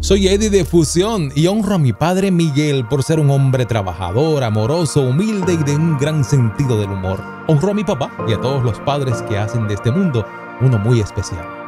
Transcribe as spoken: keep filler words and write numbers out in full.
Soy Eddie de Fusión y honro a mi padre Miguel por ser un hombre trabajador, amoroso, humilde y de un gran sentido del humor. Honro a mi papá y a todos los padres que hacen de este mundo uno muy especial.